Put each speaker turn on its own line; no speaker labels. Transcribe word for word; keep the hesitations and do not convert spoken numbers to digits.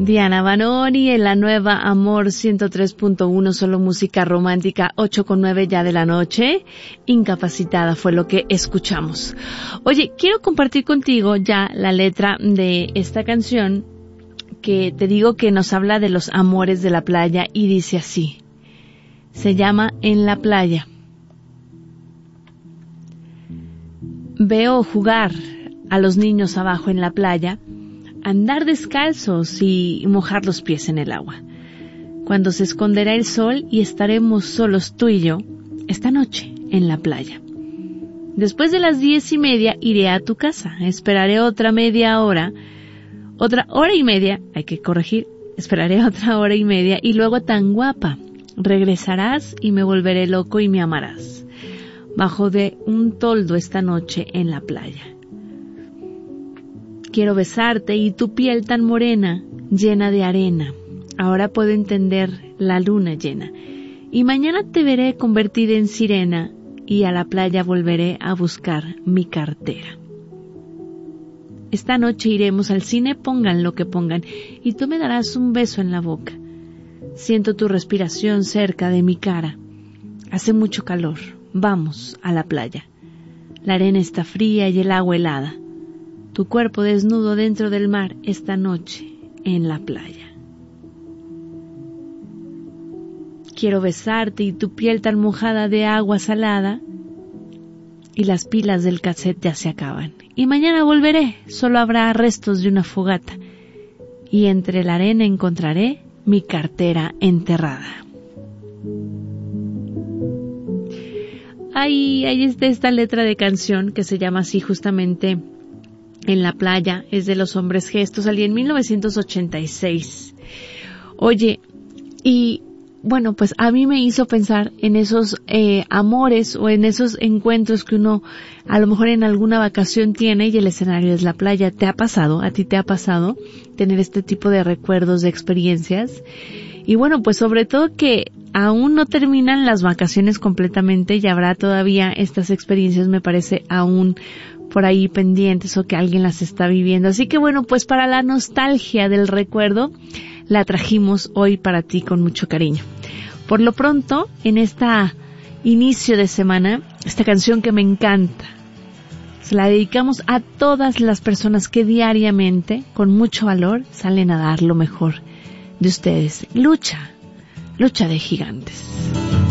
Diana Banoni en la nueva Amor ciento tres punto uno, solo música romántica, ocho con nueve ya de la noche. Incapacitada fue lo que escuchamos. Oye, quiero compartir contigo ya la letra de esta canción que te digo que nos habla de los amores de la playa y dice así. Se llama En la playa. Veo jugar a los niños abajo en la playa, andar descalzos y mojar los pies en el agua. Cuando se esconderá el sol y estaremos solos tú y yo, esta noche en la playa. Después de las diez y media iré a tu casa, esperaré otra media hora, otra hora y media, hay que corregir, esperaré otra hora y media y luego tan guapa, regresarás y me volveré loco y me amarás. Bajo de un toldo esta noche en la playa. Quiero besarte y tu piel tan morena, llena de arena. Ahora puedo entender la luna llena. Y mañana te veré convertida en sirena y a la playa volveré a buscar mi cartera. Esta noche iremos al cine, pongan lo que pongan, y tú me darás un beso en la boca. Siento tu respiración cerca de mi cara. Hace mucho calor. Vamos a la playa. La arena está fría y el agua helada. Tu cuerpo desnudo dentro del mar esta noche en la playa. Quiero besarte y tu piel tan mojada de agua salada. Y las pilas del cassette ya se acaban. Y mañana volveré, solo habrá restos de una fogata. Y entre la arena encontraré mi cartera enterrada. Ahí, ahí está esta letra de canción que se llama así justamente En la playa, es de Los Hombres G. Esto salió en mil novecientos ochenta y seis. Oye, y bueno, pues a mí me hizo pensar en esos eh, amores o en esos encuentros que uno a lo mejor en alguna vacación tiene y el escenario es la playa. ¿Te ha pasado? ¿A ti te ha pasado tener este tipo de recuerdos, de experiencias? Y bueno, pues sobre todo que aún no terminan las vacaciones completamente y habrá todavía estas experiencias, me parece, aún por ahí pendientes o que alguien las está viviendo. Así que bueno, pues para la nostalgia del recuerdo, la trajimos hoy para ti con mucho cariño. Por lo pronto, en esta inicio de semana, esta canción que me encanta, se la dedicamos a todas las personas que diariamente, con mucho valor, salen a dar lo mejor de ustedes. Lucha, lucha de gigantes.